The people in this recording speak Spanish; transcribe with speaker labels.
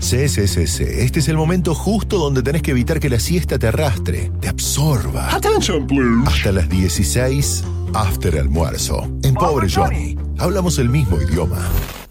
Speaker 1: Sí, sí, sí, sí. Este es el momento justo donde tenés que evitar que la siesta te arrastre, te absorba.
Speaker 2: Attention, please.
Speaker 1: Hasta las 16, after almuerzo. En Pobre Johnny, hablamos el mismo idioma.